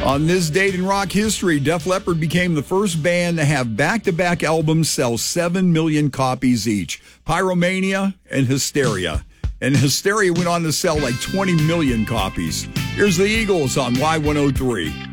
On this date in rock history, Def Leppard became the first band to have back-to-back albums sell 7 million copies each. Pyromania and Hysteria. And Hysteria went on to sell like 20 million copies. Here's the Eagles on Y103.